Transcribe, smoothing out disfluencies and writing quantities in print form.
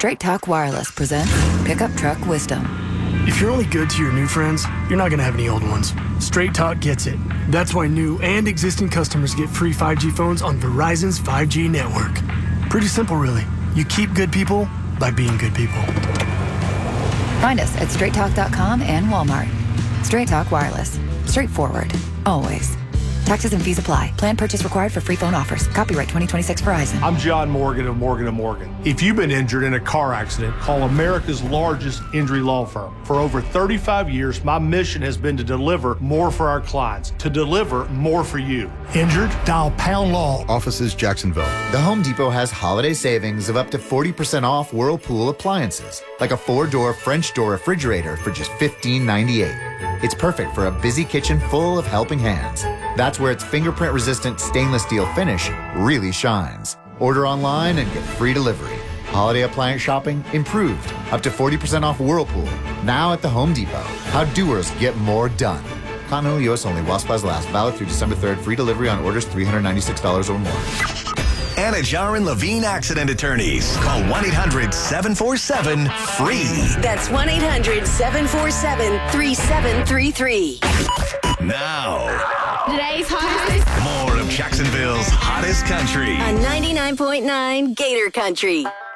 Straight Talk Wireless presents Pickup Truck Wisdom. If you're only good to your new friends, you're not going to have any old ones. Straight Talk gets it. That's why new and existing customers get free 5G phones on Verizon's 5G network. Pretty simple, really. You keep good people by being good people. Find us at straighttalk.com and Walmart. Straight Talk Wireless. Straightforward. Always. Taxes and fees apply. Plan purchase required for free phone offers. Copyright 2026 Verizon. I'm John Morgan of Morgan & Morgan. If you've been injured in a car accident, call America's largest injury law firm. For over 35 years, my mission has been to deliver more for our clients, to deliver more for you. Injured? Dial Pound Law. Offices Jacksonville. The Home Depot has holiday savings of up to 40% off Whirlpool appliances, like a 4-door French door refrigerator for just $15.98. It's perfect for a busy kitchen full of helping hands. That's where its fingerprint-resistant stainless steel finish really shines. Order online and get free delivery. Holiday appliance shopping improved. Up to 40% off Whirlpool. Now at the Home Depot. How doers get more done. Continental U.S. only. While supplies last. Valid through December 3rd. Free delivery on orders $396 or more. Anna Jarin Levine Accident Attorneys. Call 1-800-747-FREE. That's 1-800-747-3733. Now, today's hottest. more of Jacksonville's hottest country. On 99.9 Gator Country.